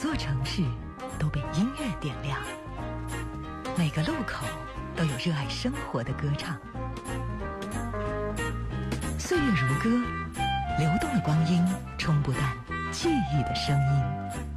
座城市都被音乐点亮，每个路口都有热爱生活的歌唱。岁月如歌，流动的光阴冲不淡记忆的声音。